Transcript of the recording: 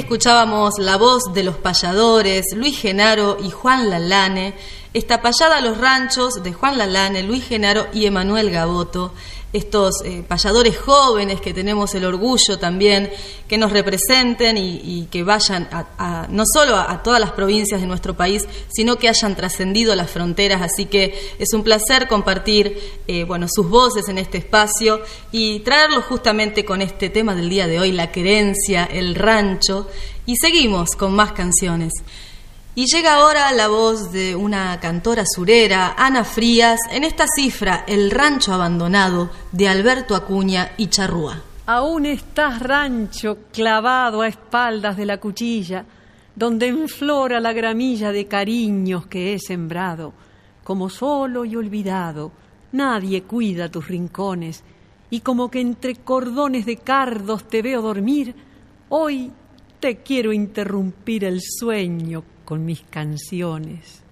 Escuchábamos la voz de los payadores, Luis Genaro y Juan Lalane, esta payada a los ranchos de Juan Lalane, Luis Genaro y Emanuel Gaboto, estos payadores jóvenes que tenemos el orgullo también que nos representen y que vayan no solo a todas las provincias de nuestro país, sino que hayan trascendido las fronteras. Así que es un placer compartir sus voces en este espacio y traerlos justamente con este tema del día de hoy, la querencia, el rancho, y seguimos con más canciones. Y llega ahora la voz de una cantora surera, Ana Frías, en esta cifra, El rancho abandonado, de Alberto Acuña y Charrúa. Aún estás, rancho, clavado a espaldas de la cuchilla, donde enflora la gramilla de cariños que he sembrado. Como solo y olvidado, nadie cuida tus rincones, y como que entre cordones de cardos te veo dormir, hoy te quiero interrumpir el sueño con mis canciones.